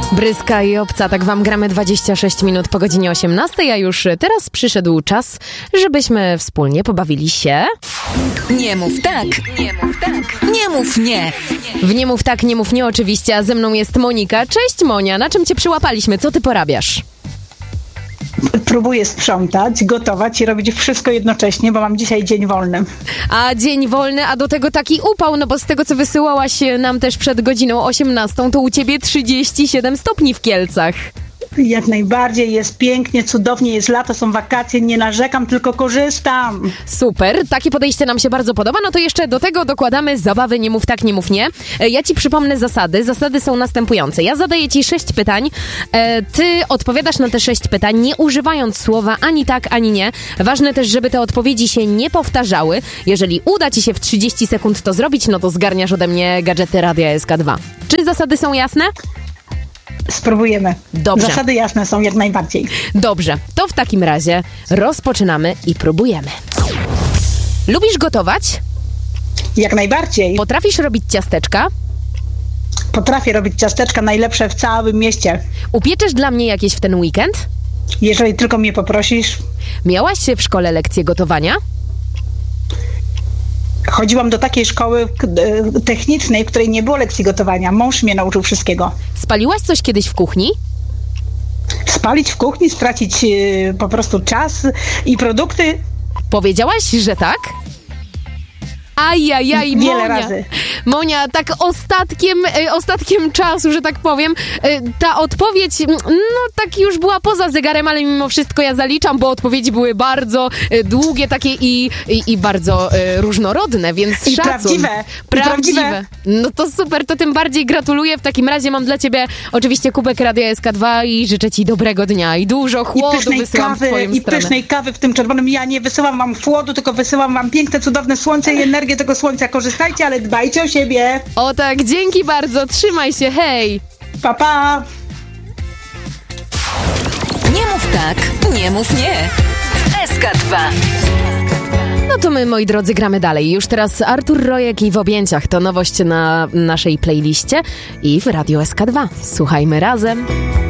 Bryska i Obca, tak wam gramy 26 minut po godzinie 18, a już teraz przyszedł czas, żebyśmy wspólnie pobawili się... Nie mów tak, nie mów tak, nie mów nie. W Nie mów tak, nie mów nie oczywiście, a ze mną jest Monika. Cześć Monia, na czym cię przyłapaliśmy? Co ty porabiasz? Próbuję sprzątać, gotować i robić wszystko jednocześnie, bo mam dzisiaj dzień wolny. A dzień wolny, a do tego taki upał, no bo z tego co wysyłałaś nam też przed godziną 18, to u ciebie 37 stopni w Kielcach. Jak najbardziej, jest pięknie, cudownie, jest lato, są wakacje, nie narzekam, tylko korzystam. Super, takie podejście nam się bardzo podoba, no to jeszcze do tego dokładamy zabawę Nie mów tak, nie mów nie. Ja ci przypomnę zasady. Zasady są następujące. Ja zadaję ci 6 pytań, ty odpowiadasz na te 6 pytań, nie używając słowa ani tak, ani nie. Ważne też, żeby te odpowiedzi się nie powtarzały. Jeżeli uda ci się w 30 sekund to zrobić, no to zgarniasz ode mnie gadżety Radia SK2. Czy zasady są jasne? Spróbujemy. Dobrze. Zasady jasne są jak najbardziej. Dobrze, to w takim razie rozpoczynamy i próbujemy. Lubisz gotować? Jak najbardziej. Potrafisz robić ciasteczka? Potrafię robić ciasteczka najlepsze w całym mieście. Upieczesz dla mnie jakieś w ten weekend? Jeżeli tylko mnie poprosisz. Miałaś w szkole lekcje gotowania? Chodziłam do takiej szkoły technicznej, w której nie było lekcji gotowania. Mąż mnie nauczył wszystkiego. Spaliłaś coś kiedyś w kuchni? Spalić w kuchni, stracić po prostu czas i produkty. Powiedziałaś, że tak? Ajajaj, Wiele Monia. razy. Monia, tak ostatkiem czasu, że tak powiem, ta odpowiedź, no tak już była poza zegarem, ale mimo wszystko ja zaliczam, bo odpowiedzi były bardzo długie takie i bardzo różnorodne, więc I szacun. prawdziwe. No to super, to tym bardziej gratuluję. W takim razie mam dla ciebie oczywiście kubek Radia SK2 i życzę ci dobrego dnia i dużo chłodu wysyłam w twoją stronę. Pysznej kawy w tym czerwonym. Ja nie wysyłam wam chłodu, tylko wysyłam wam piękne, cudowne słońce i energię tego słońca. Korzystajcie, ale dbajcie o siebie. O tak, dzięki bardzo, trzymaj się, hej! Pa, pa! Nie mów tak, nie mów nie. SK2. No to my, moi drodzy, gramy dalej. Już teraz Artur Rojek i W objęciach. To nowość na naszej playliście i w Radio SK2. Słuchajmy razem.